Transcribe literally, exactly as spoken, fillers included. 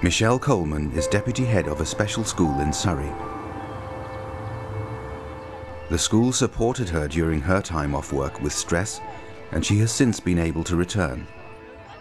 Michelle Coleman is deputy head of a special school in Surrey. The school supported her during her time off work with stress, and she has since been able to return.